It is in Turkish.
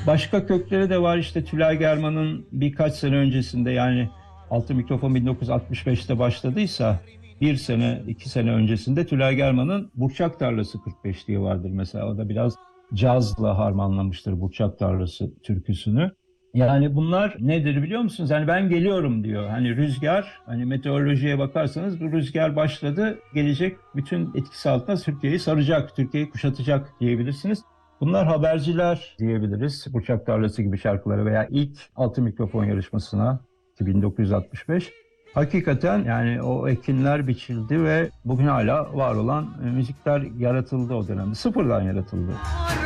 Başka kökleri de var işte Tülay German'ın birkaç sene öncesinde yani Altın Mikrofon 1965'te başladıysa bir sene, iki sene öncesinde Tülay German'ın Burçak Tarlası 45 diye vardır mesela. O da biraz cazla harmanlamıştır Burçak Tarlası türküsünü. Yani bunlar nedir biliyor musunuz? Yani ben geliyorum diyor. Hani rüzgar, hani meteorolojiye bakarsanız bu rüzgar başladı, gelecek bütün etkisi altında Türkiye'yi saracak, Türkiye'yi kuşatacak diyebilirsiniz. Bunlar haberciler diyebiliriz. Burçak Tarlası gibi şarkıları veya ilk Altın Mikrofon yarışmasına 1965. Hakikaten yani o ekinler biçildi ve bugün hala var olan müzikler yaratıldı o dönemde. Sıfırdan yaratıldı.